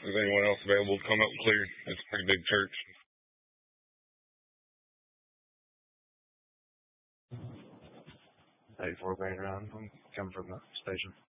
Is anyone else available to come up and clear? It's a pretty big church. 84 going around. I'm coming from the station.